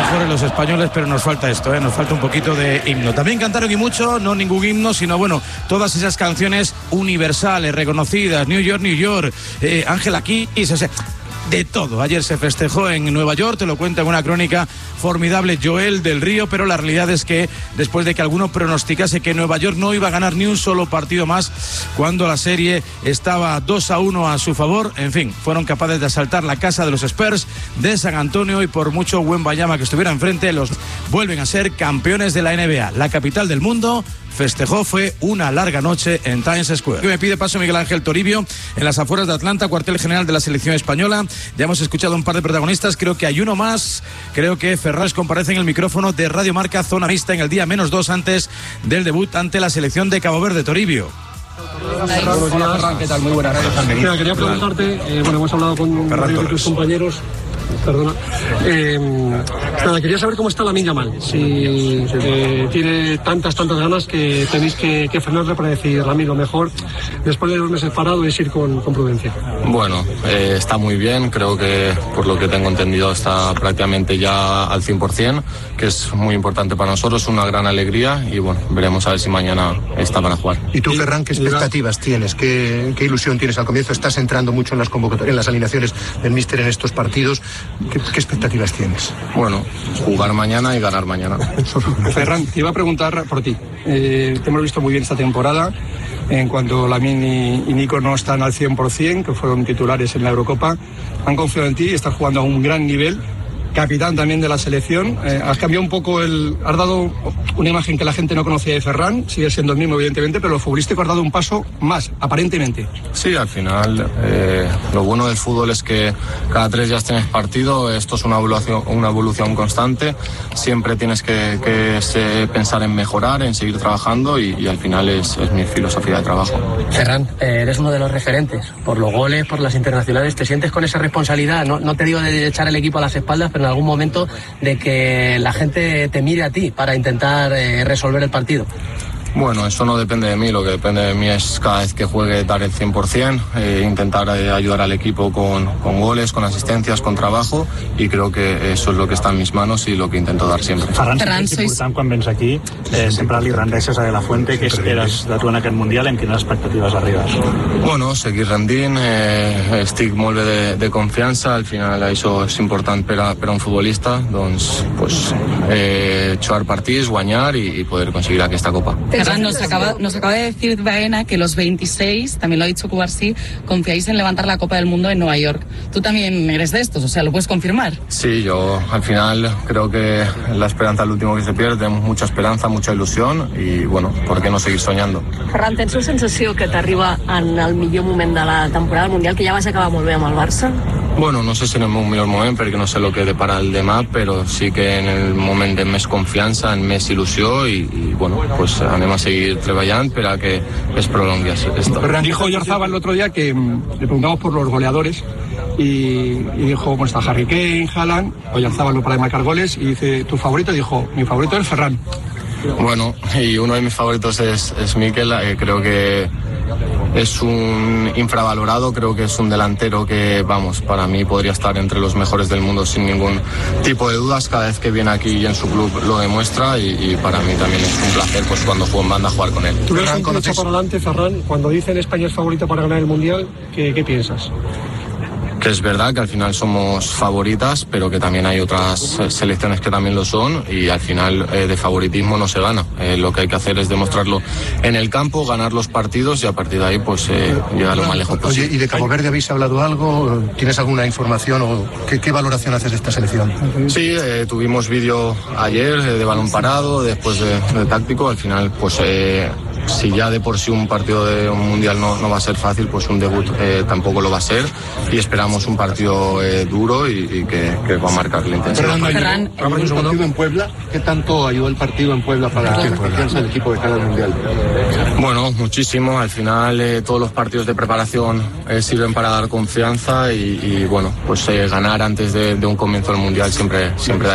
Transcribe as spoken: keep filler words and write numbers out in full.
mejores los españoles, pero nos falta esto, ¿eh? Nos falta un poquito de himno. También cantaron y mucho, no ningún himno, sino bueno, todas esas canciones universales, reconocidas, New York, New York, eh, Ángela Kiss, o sea, de todo. Ayer se festejó en Nueva York, te lo cuenta en una crónica formidable Joel del Río, pero la realidad es que después de que alguno pronosticase que Nueva York no iba a ganar ni un solo partido más, cuando la serie estaba dos a uno a su favor, en fin, fueron capaces de asaltar la casa de los Spurs de San Antonio y por mucho Wembanyama que estuviera enfrente, los vuelven a ser campeones de la N B A. La capital del mundo festejó, fue una larga noche en Times Square. Me pide paso Miguel Ángel Toribio en las afueras de Atlanta, cuartel general de la selección española. Ya hemos escuchado un par de protagonistas, creo que hay uno más, creo que Ferraz comparece en el micrófono de Radio Marca Zona Mixta en el día menos dos antes del debut ante la selección de Cabo Verde. Toribio. Hola, Ferran, ¿qué tal? Muy buenas tardes. Mira, quería preguntarte, eh, bueno, hemos hablado con varios de tus compañeros. Perdona. Eh, nada, quería saber cómo está Lamine Yamal. Si eh, tiene tantas, tantas ganas que tenéis que, que frenarle para decir, Lamine, lo mejor, después de dos meses parado, es ir con, con prudencia. Bueno, eh, está muy bien. Creo que, por lo que tengo entendido, está prácticamente ya al cien por ciento, que es muy importante para nosotros, una gran alegría. Y bueno, veremos a ver si mañana está para jugar. ¿Y tú, Ferran, qué expectativas tienes? ¿Qué, qué ilusión tienes al comienzo? Estás entrando mucho en las convocatorias, en las alineaciones del míster en estos partidos. ¿Qué, qué expectativas tienes? Bueno, jugar mañana y ganar mañana. Ferran, te iba a preguntar por ti. Eh, te hemos visto muy bien esta temporada. En cuanto Lamine y, y Nico no están al cien por ciento, que fueron titulares en la Eurocopa, han confiado en ti y estás jugando a un gran nivel. Capitán también de la selección, eh, has cambiado un poco el... Has dado una imagen que la gente no conocía de Ferran, sigue siendo el mismo evidentemente, pero lo futbolístico has dado un paso más, aparentemente. Sí, al final eh, lo bueno del fútbol es que cada tres días tienes partido, esto es una evolución, una evolución constante, siempre tienes que, que se, pensar en mejorar, en seguir trabajando y, y al final es, es mi filosofía de trabajo. Ferran, eh, eres uno de los referentes, por los goles, por las internacionales, ¿te sientes con esa responsabilidad? No, no te digo de echar el equipo a las espaldas, pero en algún momento de que la gente te mire a ti para intentar eh, resolver el partido. Bueno, eso no depende de mí, lo que depende de mí es cada vez que juegue dar el cien por ciento, eh, intentar eh, ayudar al equipo con, con goles, con asistencias, con trabajo y creo que eso es lo que está en mis manos i lo que intento dar sempre. Ferran, sempre és important quan vens aquí, eh, sempre li rendeixes a De La Fuente, què esperes de tu en aquest Mundial, en quines expectatives arribes? Bueno, seguir rendint, eh, estic molt bé de, de confiança, al final això és important per a, per a un futbolista, doncs pues, eh, jugar partits, guanyar i, i poder conseguir aquesta copa. Ferran, nos acaba, nos acaba de decir Baena que los veintiséis, también lo ha dicho Cubarsí, confiáis en levantar la Copa del Mundo en Nueva York. Tú también eres de estos, o sea, ¿lo puedes confirmar? Sí, yo al final creo que la esperanza es lo último que se pierde, tenemos mucha esperanza, mucha ilusión y bueno, ¿por qué no seguir soñando? Ferran, tens la sensació que t'arriba en el millor moment de la temporada del Mundial, que ja vas acabar molt bé amb el Barça? Bueno, no sé si en el millor moment perquè no sé lo que depara el demà, però sí que en el moment de més confiança, en més il·lusió i, i bueno, pues anem a seguir treballant per a que es prolongui esto. Dijo Oyarzabal el otro día que le preguntamos por los goleadores y, y dijo, bueno, está Harry Kane, Haaland, Oyarzabal no para de marcar goles y dice, ¿tu favorito? Dijo, mi favorito es Ferran. Bueno, y uno de mis favoritos es, es Mikel, eh, creo que es un infravalorado, creo que es un delantero que, vamos, para mí podría estar entre los mejores del mundo sin ningún tipo de dudas. Cada vez que viene aquí y en su club lo demuestra y, y para mí también es un placer pues cuando juego en banda jugar con él. ¿Tú eres un conoces para adelante, Ferran? Cuando dicen España es favorito para ganar el Mundial, ¿qué, qué piensas? Que es verdad que al final somos favoritas, pero que también hay otras selecciones que también lo son y al final eh, de favoritismo no se gana. Eh, lo que hay que hacer es demostrarlo en el campo, ganar los partidos y a partir de ahí pues eh, llegar lo más lejos posible. Oye, ¿y de Cabo Verde habéis hablado algo? ¿Tienes alguna información o qué, qué valoración haces de esta selección? Sí, eh, tuvimos vídeo ayer eh, de balón parado, después de, de táctico. Al final pues eh, si ya de por sí un partido de un mundial no, no va a ser fácil, pues un debut eh, tampoco lo va a ser y esperamos un partido eh, duro y, y que, que va a marcar la intensidad. Ferran, el partido en Puebla, ¿qué tanto ayudó el partido en Puebla para la confianza del equipo de cara al mundial? Bueno, muchísimo. Al final eh, todos los partidos de preparación eh, sirven para dar confianza y, y bueno, pues eh, ganar antes de, de un comienzo del mundial siempre siempre da